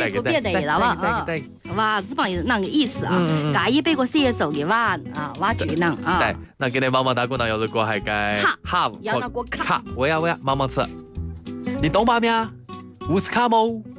别个别的了哇，哇，是朋友那个意思啊，介意俾個寫手嘅話啊，話住能啊。 对，那今天妈妈打过呢，有如果还该哈，有那個卡， 我呀，妈妈吃，你懂吗咩？乌斯卡冇？